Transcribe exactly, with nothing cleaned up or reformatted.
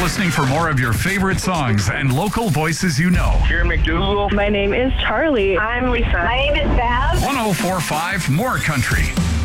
listening for more of your favorite songs and local voices you know. Karen McDougal. My name is Charlie. I'm Lisa. My name is Bab. one oh four point five More Country.